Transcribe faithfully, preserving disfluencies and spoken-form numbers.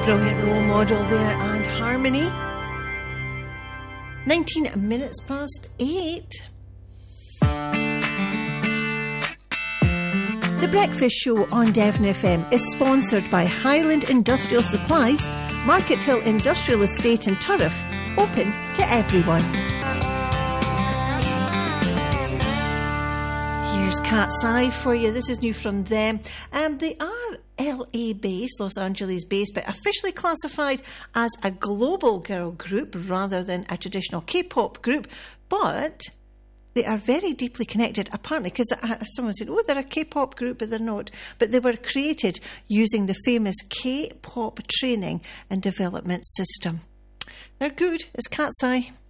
Brilliant role model there, and Harmony. nineteen minutes past eight. The Breakfast Show on Devon F M is sponsored by Highland Industrial Supplies, Market Hill Industrial Estate in Turriff, open to everyone. Here's Cat's Eye for you. This is new from them. Um, they are L A based, Los Angeles based, but officially classified as a global girl group rather than a traditional K-pop group. But they are very deeply connected, apparently, because someone said, oh, they're a K-pop group, but they're not. But they were created using the famous K-pop training and development system. They're good. It's Cat's Eye.